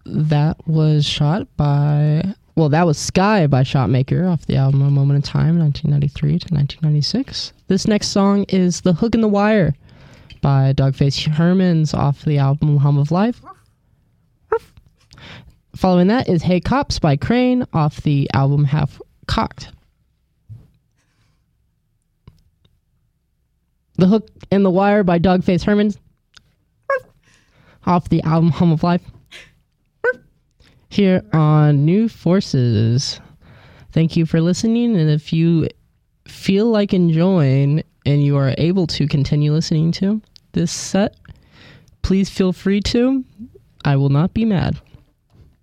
That was that was Sky by Shotmaker off the album A Moment in Time, 1993 to 1996. This next song is The Hook and the Wire by Dogface Hermans off the album Hum of Life. Following that is Hey Cops by Crane off the album Half Cocked. The Hook and the Wire by Dogface Hermans off the album Hum of Life. Here on New Forces. Thank you for listening, and if you feel like enjoying and you are able to continue listening to this set, please feel free to. I will not be mad.